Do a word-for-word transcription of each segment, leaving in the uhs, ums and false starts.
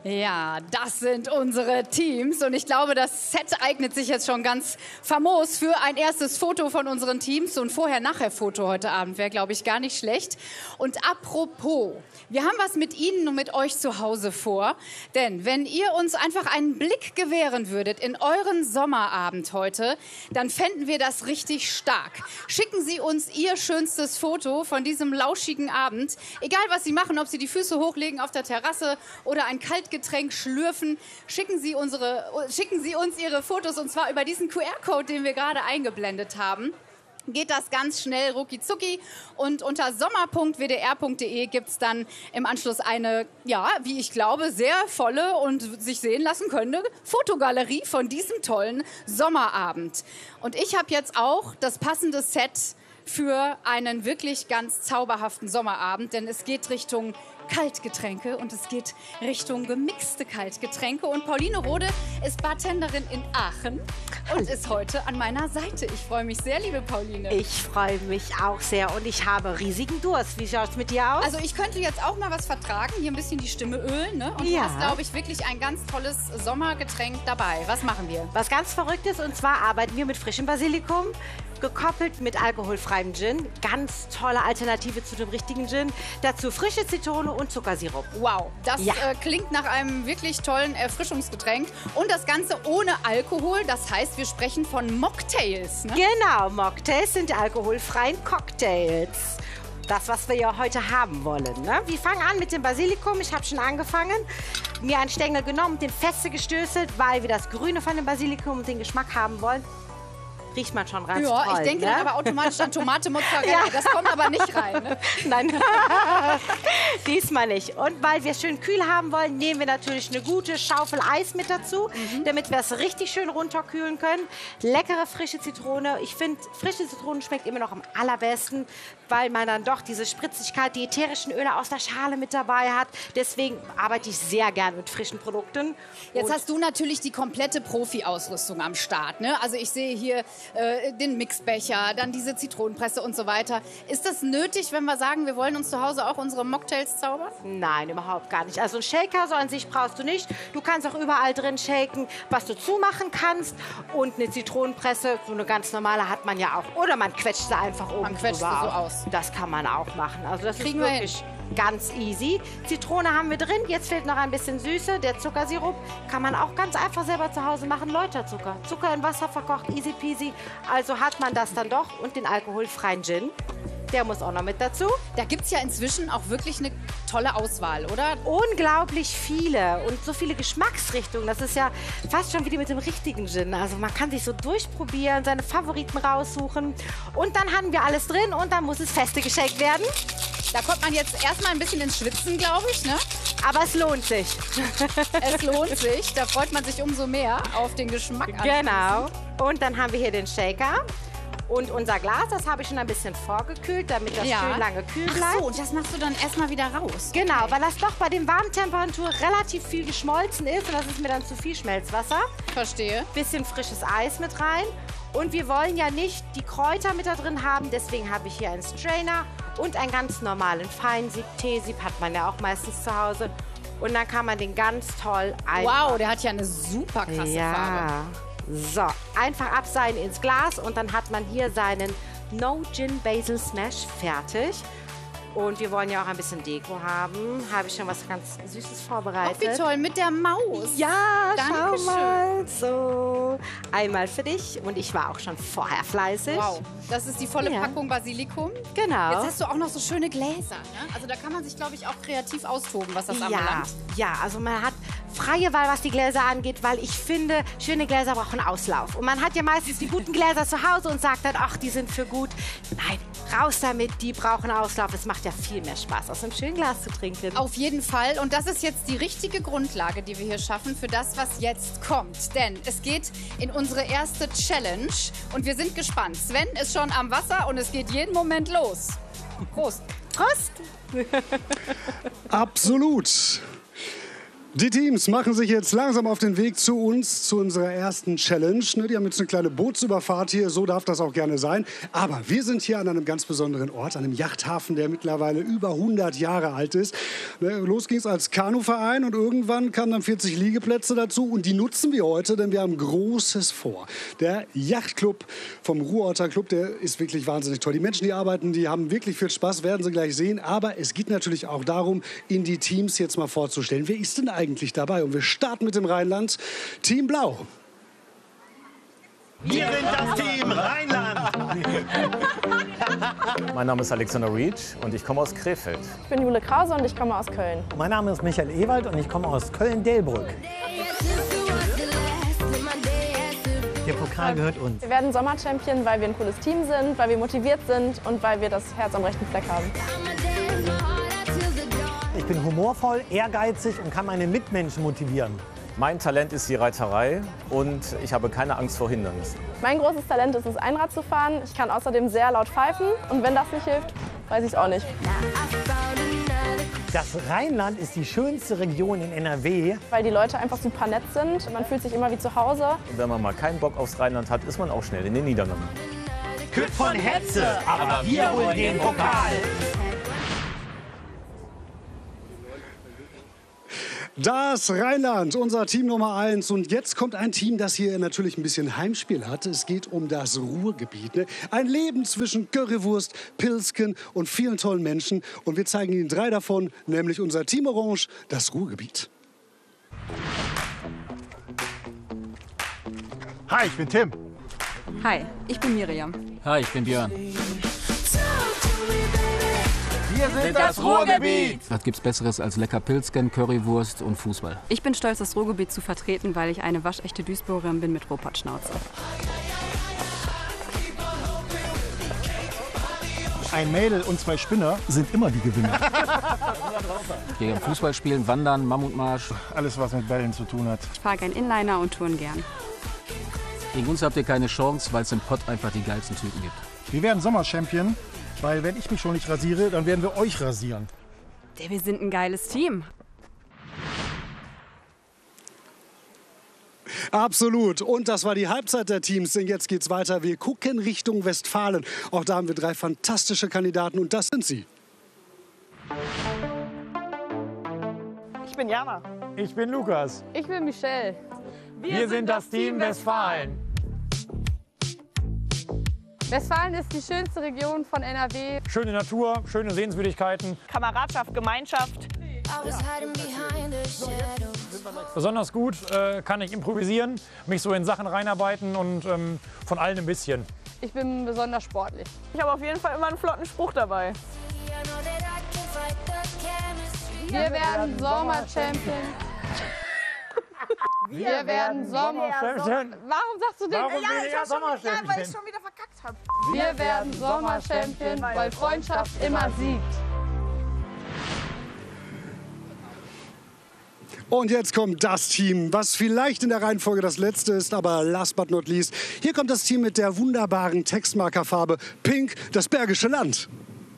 Ja, das sind unsere Teams und ich glaube, das Set eignet sich jetzt schon ganz famos für ein erstes Foto von unseren Teams. So ein Vorher-Nachher-Foto heute Abend wäre, glaube ich, gar nicht schlecht. Und apropos, wir haben was mit Ihnen und mit euch zu Hause vor. Denn wenn ihr uns einfach einen Blick gewähren würdet in euren Sommerabend heute, dann fänden wir das richtig stark. Schicken Sie uns Ihr schönstes Foto von diesem lauschigen Abend. Egal, was Sie machen, ob Sie die Füße hochlegen auf der Terrasse oder ein Kaltgetränk schlürfen, schicken Sie, unsere, schicken Sie uns Ihre Fotos und zwar über diesen Q R-Code, den wir gerade eingeblendet haben. Geht das ganz schnell, rucki zucki. Und unter sommer punkt w d r punkt d e gibt es dann im Anschluss eine, ja, wie ich glaube, sehr volle und sich sehen lassen könnte Fotogalerie von diesem tollen Sommerabend. Und ich habe jetzt auch das passende Set für einen wirklich ganz zauberhaften Sommerabend, denn es geht Richtung Kaltgetränke und es geht Richtung gemixte Kaltgetränke. Und Pauline Rode ist Bartenderin in Aachen und ist heute an meiner Seite. Ich freue mich sehr, liebe Pauline. Ich freue mich auch sehr und ich habe riesigen Durst. Wie schaut es mit dir aus? Also ich könnte jetzt auch mal was vertragen, hier ein bisschen die Stimme ölen. Ne? Und ja. du hast, glaube ich, wirklich ein ganz tolles Sommergetränk dabei. Was machen wir? Was ganz Verrücktes, und zwar arbeiten wir mit frischem Basilikum, gekoppelt mit alkoholfreiem Gin. Ganz tolle Alternative zu dem richtigen Gin. Dazu frische Zitrone und Zuckersirup. Wow, das ja. äh, klingt nach einem wirklich tollen Erfrischungsgetränk. Und das Ganze ohne Alkohol. Das heißt, wir sprechen von Mocktails. Ne? Genau, Mocktails sind alkoholfreien Cocktails. Das, was wir ja heute haben wollen. Ne? Wir fangen an mit dem Basilikum. Ich habe schon angefangen. Mir einen Stängel genommen, den feste gestößelt, weil wir das Grüne von dem Basilikum und den Geschmack haben wollen. Riecht man schon ganz ja, toll. Ich denke ne? dann aber automatisch an Tomate, Mozzarella. Ja. Das kommt aber nicht rein. Ne? Nein, diesmal nicht. Und weil wir es schön kühl haben wollen, nehmen wir natürlich eine gute Schaufel Eis mit dazu, mhm. damit wir es richtig schön runterkühlen können. Leckere frische Zitrone. Ich finde, frische Zitrone schmeckt immer noch am allerbesten, weil man dann doch diese Spritzigkeit, die ätherischen Öle aus der Schale mit dabei hat. Deswegen arbeite ich sehr gern mit frischen Produkten. Jetzt Und hast du natürlich die komplette Profi-Ausrüstung am Start. Ne? Also ich sehe hier äh, den Mixbecher, dann diese Zitronenpresse und so weiter. Ist das nötig, wenn wir sagen, wir wollen uns zu Hause auch unsere Mocktails zaubern? Nein, überhaupt gar nicht. Also einen Shaker so an sich brauchst du nicht. Du kannst auch überall drin shaken, was du zumachen kannst. Und eine Zitronenpresse, so eine ganz normale hat man ja auch. Oder man quetscht sie einfach oben Man quetscht sie so aus. Das kann man auch machen. Also das Kriegen ist wir wirklich ganz easy. Zitrone haben wir drin. Jetzt fehlt noch ein bisschen Süße. Der Zuckersirup kann man auch ganz einfach selber zu Hause machen. Läuterzucker. Zucker in Wasser verkocht, easy peasy. Also hat man das dann doch. Und den alkoholfreien Gin. Der muss auch noch mit dazu. Da gibt es ja inzwischen auch wirklich eine tolle Auswahl, oder? Unglaublich viele und so viele Geschmacksrichtungen. Das ist ja fast schon wie mit dem richtigen Gin. Also man kann sich so durchprobieren, seine Favoriten raussuchen. Und dann haben wir alles drin und dann muss es feste geschenkt werden. Da kommt man jetzt erstmal ein bisschen ins Schwitzen, glaube ich, ne? Aber es lohnt sich. Es lohnt sich. Da freut man sich umso mehr auf den Geschmack. Genau. Und dann haben wir hier den Shaker. Und unser Glas, das habe ich schon ein bisschen vorgekühlt, damit das ja. schön lange kühl bleibt. Ach so, und das machst du dann erstmal wieder raus. Genau, okay. Weil das doch bei den warmen Temperaturen relativ viel geschmolzen ist. Und das ist mir dann zu viel Schmelzwasser. Verstehe. Bisschen frisches Eis mit rein. Und wir wollen ja nicht die Kräuter mit da drin haben. Deswegen habe ich hier einen Strainer und einen ganz normalen Feinsieb. Teesieb hat man ja auch meistens zu Hause. Und dann kann man den ganz toll einfach... Wow, der hat ja eine super krasse ja. Farbe. So, einfach abseilen ins Glas und dann hat man hier seinen No Gin Basil Smash fertig. Und wir wollen ja auch ein bisschen Deko haben. Habe ich schon was ganz Süßes vorbereitet. Ach, wie toll, mit der Maus. Ja, Dankeschön. Schau mal. So, einmal für dich. Und ich war auch schon vorher fleißig. Wow, das ist die volle ja. Packung Basilikum. Genau. Jetzt hast du auch noch so schöne Gläser. Ne? Also da kann man sich, glaube ich, auch kreativ austoben, was das ja. anbelangt. Ja, also man hat freie Wahl, was die Gläser angeht, weil ich finde, schöne Gläser brauchen Auslauf. Und man hat ja meistens die guten Gläser zu Hause und sagt dann, ach, die sind für gut. Nein, raus damit, die brauchen Auslauf. Es macht ja viel mehr Spaß, aus einem schönen Glas zu trinken. Auf jeden Fall. Und das ist jetzt die richtige Grundlage, die wir hier schaffen für das, was jetzt kommt. Denn es geht in unsere erste Challenge. Und wir sind gespannt. Sven ist schon am Wasser und es geht jeden Moment los. Prost. Prost. Absolut. Die Teams machen sich jetzt langsam auf den Weg zu uns, zu unserer ersten Challenge. Die haben jetzt eine kleine Bootsüberfahrt hier, so darf das auch gerne sein. Aber wir sind hier an einem ganz besonderen Ort, an einem Yachthafen, der mittlerweile über hundert Jahre alt ist. Los ging es als Kanuverein und irgendwann kamen dann vierzig Liegeplätze dazu. Und die nutzen wir heute, denn wir haben Großes vor. Der Yachtclub vom Ruhrorter Club, der ist wirklich wahnsinnig toll. Die Menschen, die arbeiten, die haben wirklich viel Spaß, werden Sie gleich sehen. Aber es geht natürlich auch darum, in die Teams jetzt mal vorzustellen. Wer ist denn eigentlich eigentlich dabei? Und wir starten mit dem Rheinland. Team Blau. Wir sind das Team Rheinland. Mein Name ist Alexander Reed und ich komme aus Krefeld. Ich bin Jule Krause und ich komme aus Köln. Mein Name ist Michael Ewald und ich komme aus Köln-Delbrück. Der Pokal gehört uns. Wir werden Sommerchampion, weil wir ein cooles Team sind, weil wir motiviert sind und weil wir das Herz am rechten Fleck haben. Ich bin humorvoll, ehrgeizig und kann meine Mitmenschen motivieren. Mein Talent ist die Reiterei und ich habe keine Angst vor Hindernissen. Mein großes Talent ist es, Einrad zu fahren. Ich kann außerdem sehr laut pfeifen und wenn das nicht hilft, weiß ich es auch nicht. Das Rheinland ist die schönste Region in N R W. Weil die Leute einfach super nett sind. Man fühlt sich immer wie zu Hause. Und wenn man mal keinen Bock aufs Rheinland hat, ist man auch schnell in den Niederlanden. Kütt von Hetze, aber wir holen den Pokal. Das Rheinland, unser Team Nummer eins. Und jetzt kommt ein Team, das hier natürlich ein bisschen Heimspiel hat. Es geht um das Ruhrgebiet. Ne? Ein Leben zwischen Currywurst, Pilzken und vielen tollen Menschen. Und wir zeigen Ihnen drei davon, nämlich unser Team Orange, das Ruhrgebiet. Hi, ich bin Tim. Hi, ich bin Miriam. Hi, ich bin Björn. Wir sind das Ruhrgebiet. Was gibt's Besseres als lecker Pilzken, Currywurst und Fußball? Ich bin stolz, das Ruhrgebiet zu vertreten, weil ich eine waschechte Duisburgerin bin mit Ruhrpottschnauze. Ein Mädel und zwei Spinner sind immer die Gewinner. Ich gehe Fußball spielen, wandern, Mammutmarsch. Alles, was mit Bällen zu tun hat. Ich fahre gern Inliner und touren gern. Gegen uns habt ihr keine Chance, weil es im Pott einfach die geilsten Typen gibt. Wir werden Sommerchampion, weil wenn ich mich schon nicht rasiere, dann werden wir euch rasieren. Wir sind ein geiles Team. Absolut. Und das war die Halbzeit der Teams, denn jetzt geht's weiter. Wir gucken Richtung Westfalen. Auch da haben wir drei fantastische Kandidaten und das sind sie. Ich bin Jana. Ich bin Lukas. Ich bin Michelle. Wir, Wir sind das Team Westfalen. Westfalen ist die schönste Region von N R W. Schöne Natur, schöne Sehenswürdigkeiten. Kameradschaft, Gemeinschaft. Besonders gut äh, kann ich improvisieren, mich so in Sachen reinarbeiten und ähm, von allen ein bisschen. Ich bin besonders sportlich. Ich habe auf jeden Fall immer einen flotten Spruch dabei. Wir werden Sommerchampion. Wir werden Sommerchampion. Warum sagst du den? Warum ja, bin ich ja Sommerchampion? Ja, weil ich schon wieder verkackt habe. Wir werden Sommerchampion, weil Freundschaft immer siegt. Und jetzt kommt das Team, was vielleicht in der Reihenfolge das letzte ist, aber last but not least. Hier kommt das Team mit der wunderbaren Textmarkerfarbe Pink, das Bergische Land.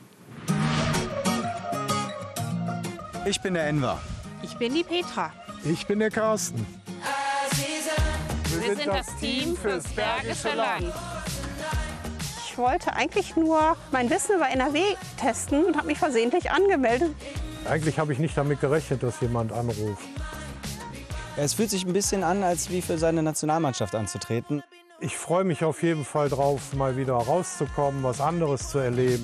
Ich bin der Enver. Ich bin die Petra. Ich bin der Carsten. Wir sind das Team fürs Bergische Land. Ich wollte eigentlich nur mein Wissen über N R W testen und habe mich versehentlich angemeldet. Eigentlich habe ich nicht damit gerechnet, dass jemand anruft. Es fühlt sich ein bisschen an, als wie für seine Nationalmannschaft anzutreten. Ich freue mich auf jeden Fall drauf, mal wieder rauszukommen, was anderes zu erleben.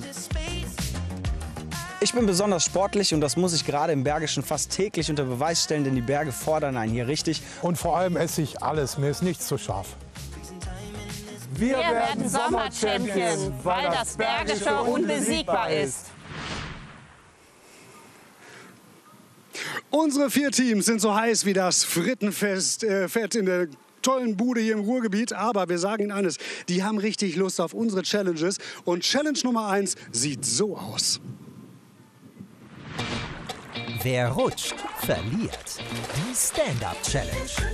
Ich bin besonders sportlich und das muss ich gerade im Bergischen fast täglich unter Beweis stellen, denn die Berge fordern einen hier richtig. Und vor allem esse ich alles, mir ist nichts zu scharf. Wir, Wir werden Sommerchampion, weil das Bergische unbesiegbar ist. Unsere vier Teams sind so heiß wie das Frittenfest äh, Fett in der tollen Bude hier im Ruhrgebiet. Aber wir sagen Ihnen eines, die haben richtig Lust auf unsere Challenges. Und Challenge Nummer eins sieht so aus. Wer rutscht, verliert. Die Stand-Up-Challenge.